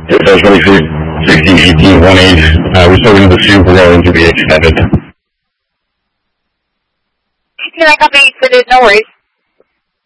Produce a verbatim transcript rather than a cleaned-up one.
Yes, I was ready for sixteen eighteen one eight. Uh, we're still going to assume we're going to be extended. eighteen, I copy, extended, no worries.